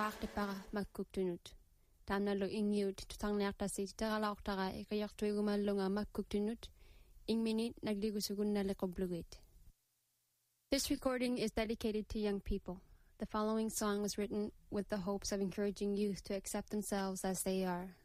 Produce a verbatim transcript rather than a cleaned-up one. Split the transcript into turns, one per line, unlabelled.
toraartipara makkuktunut. Taamnalu ingiut tutarniartasi teralaortara ikayartuigumallunga makkuktunut. Ingminit nagligusugunnaleqoblugit. This recording is dedicated to young people. The following song was written with the hopes of encouraging youth to accept themselves as they are.